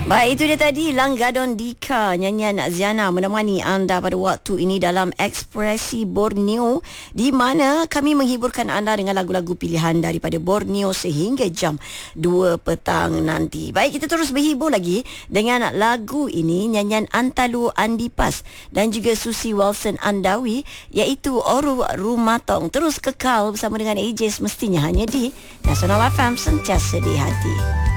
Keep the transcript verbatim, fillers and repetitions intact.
Baik, itu dia tadi Langgadon Dika, nyanyian Ziana menemani anda pada waktu ini dalam Ekspresi Borneo, di mana kami menghiburkan anda dengan lagu-lagu pilihan daripada Borneo sehingga jam dua petang nanti. Baik, kita terus berhibur lagi dengan lagu ini, nyanyian Antalu Andipas dan juga Susi Wilson Andawi, iaitu Oru Rumatong. Terus kekal bersama dengan A J semestinya hanya di Nasional F M, sentiasa di hati.